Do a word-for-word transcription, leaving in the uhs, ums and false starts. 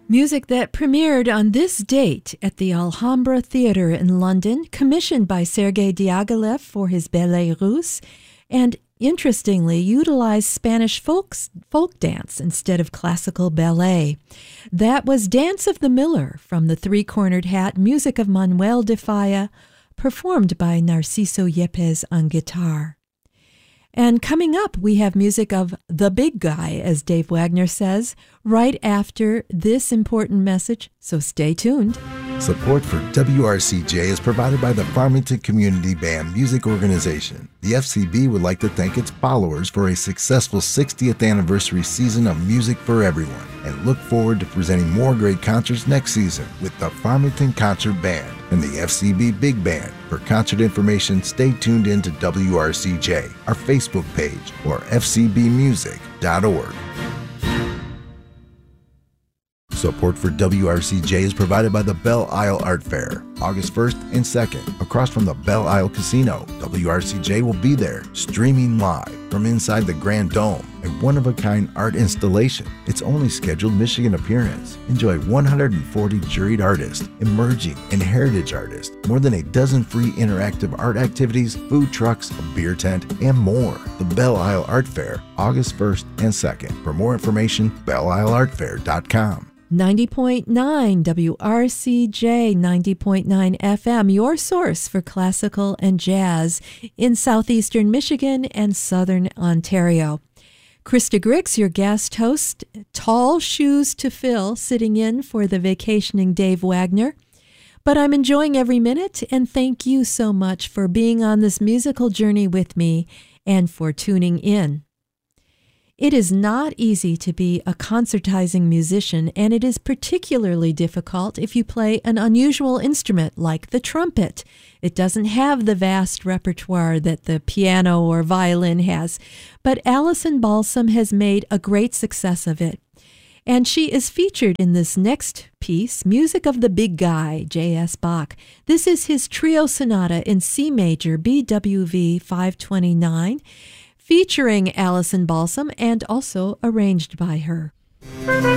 Music that premiered on this date at the Alhambra Theatre in London, commissioned by Sergei Diaghilev for his Ballet Russe, and interestingly utilized Spanish folk, folk dance instead of classical ballet. That was Dance of the Miller from the Three-Cornered Hat, music of Manuel de Falla, performed by Narciso Yepes on guitar. And coming up, we have music of the big guy, as Dave Wagner says, right after this important message, so stay tuned. Support for W R C J is provided by the Farmington Community Band Music Organization. The F C B would like to thank its followers for a successful sixtieth anniversary season of music for everyone, and look forward to presenting more great concerts next season with the Farmington Concert Band and the F C B Big Band. For concert information, stay tuned in to W R C J, our Facebook page, or f c b music dot org. Support for W R C J is provided by the Belle Isle Art Fair, August first and second, across from the Belle Isle Casino. W R C J will be there, streaming live from inside the Grand Dome, a one-of-a-kind art installation. Its only scheduled Michigan appearance. Enjoy one hundred forty juried artists, emerging and heritage artists, more than a dozen free interactive art activities, food trucks, a beer tent, and more. The Belle Isle Art Fair, August first and second. For more information, belle isle art fair dot com. ninety point nine W R C J, ninety point nine F M, your source for classical and jazz in southeastern Michigan and southern Ontario. Krista Grix, your guest host, tall shoes to fill, sitting in for the vacationing Dave Wagner. But I'm enjoying every minute, and thank you so much for being on this musical journey with me and for tuning in. It is not easy to be a concertizing musician, and it is particularly difficult if you play an unusual instrument like the trumpet. It doesn't have the vast repertoire that the piano or violin has, but Alison Balsam has made a great success of it. And she is featured in this next piece, Music of the Big Guy, J S. Bach. This is his trio sonata in C major, B W V five twenty-nine, featuring Alison Balsam and also arranged by her.